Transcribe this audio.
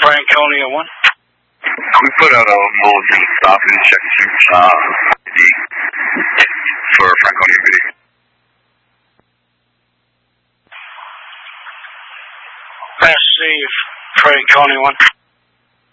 Franconia 1. We put out a bulletin stopping check for Franconia PD. Received, Franconia 1.